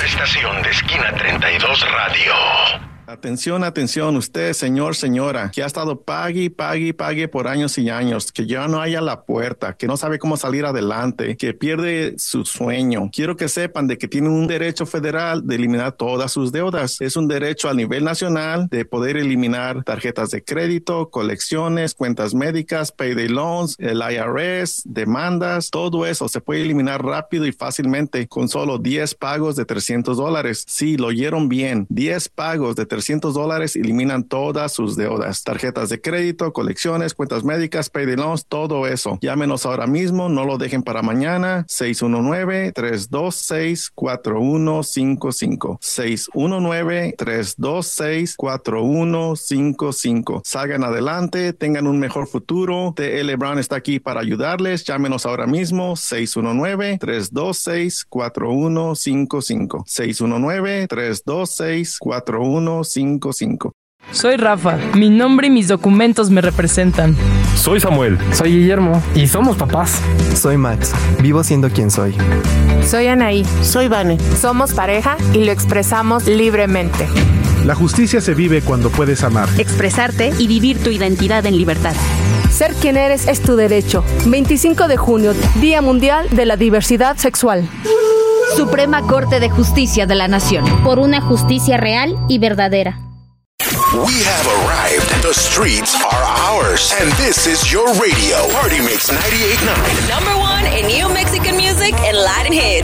estación de Esquina 32 Radio. Atención, atención, usted, señor, señora, que ha estado pague por años y años, que ya no haya la puerta, que no sabe cómo salir adelante, que pierde su sueño. Quiero que sepan de que tienen un derecho federal de eliminar todas sus deudas. Es un derecho a nivel nacional de poder eliminar tarjetas de crédito, colecciones, cuentas médicas, payday loans, el IRS, demandas, todo eso se puede eliminar rápido y fácilmente con solo 10 pagos de $300. Sí, lo oyeron bien, 10 pagos de $300 eliminan todas sus deudas, tarjetas de crédito, colecciones, cuentas médicas, payday loans, todo eso. Llámenos ahora mismo, no lo dejen para mañana. 619-326-4155. 619-326-4155. Salgan adelante, tengan un mejor futuro. TL Brown está aquí para ayudarles. Llámenos ahora mismo. 619-326-4155. 619-326-4155. Soy Rafa, mi nombre y mis documentos me representan. Soy Samuel. Soy Guillermo y somos papás. Soy Max, vivo siendo quien soy. Soy Anaí. Soy Vane. Somos pareja y lo expresamos libremente. La justicia se vive cuando puedes amar, expresarte y vivir tu identidad en libertad. Ser quien eres es tu derecho. 25 de junio, Día Mundial de la Diversidad Sexual. Suprema Corte de Justicia de la Nación. Por una justicia real y verdadera. We have arrived. The streets are ours. And this is your radio. Party Mix 98.9. #1 in New Mexican music and Latin hits.